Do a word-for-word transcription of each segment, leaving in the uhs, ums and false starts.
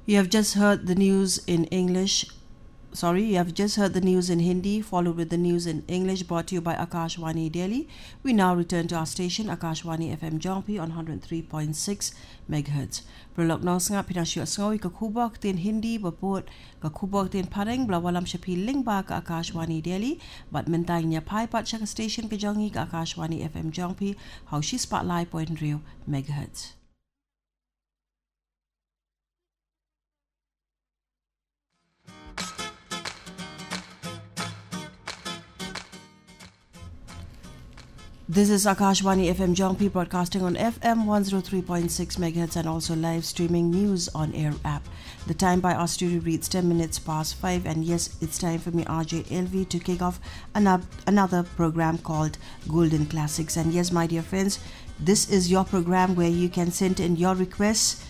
You have just heard the news in English. Sorry, you have just heard the news in Hindi, followed with the news in English, brought to you by Akashwani Delhi. We now return to our station, Akashwani F M Jongpi on one hundred three point six megahertz. Prolog no nga pinasyo ngawi kakubak tin Hindi bapot kakubak tin pareng blawalam shapi lingba ka Akashwani Delhi, but mentay niya pai pat siya ka station ka jongi ka Akashwani F M Jongpi, how she spotlight point zero megahertz. This is Akashwani F M Jongpi broadcasting on F M one oh three point six megahertz and also live streaming news on air app. The time by our studio reads ten minutes past five, and yes, it's time for me, R J L V, to kick off another, another program called Golden Classics. And yes, my dear friends, this is your program where you can send in your requests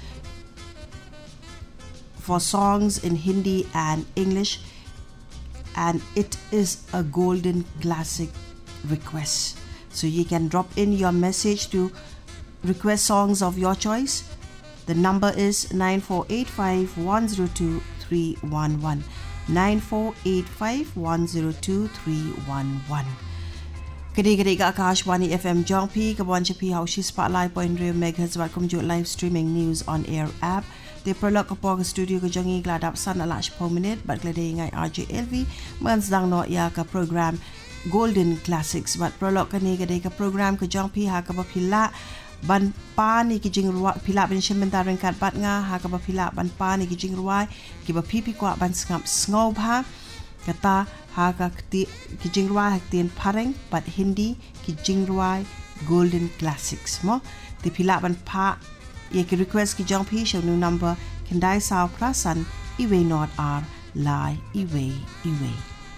for songs in Hindi and English, and it is a Golden Classic request. So you can drop in your message to request songs of your choice. The number is nine four eight five one zero two three one one. nine four eight five one zero two three one one. Kadi-kadi ka Akashwani F M Jongpi, kabuan siya pi haushi spotlight point zero megahertz wat kumjut live streaming news on air app. They prolog kapo ka studio ka jongi gladap san alash po minute, but glade ngay R J L V, mansdang no ya ka program Golden Classics, but prolog kani gade ka program ka Jongpi ha ka pila ban pa ni kijing ruwa pila ban shimentarin kat bat nga ha ka pila ban pa ni kijing ruwa ki ba pipi kwa ban skap snob ha kata ha ka kijing ruwa haktin pareng but Hindi kijing ruwa Golden Classics mo ti pila ban pa ye ki request ki Jongpi show new number kendai sao prasan iwe not r lai iwe iwe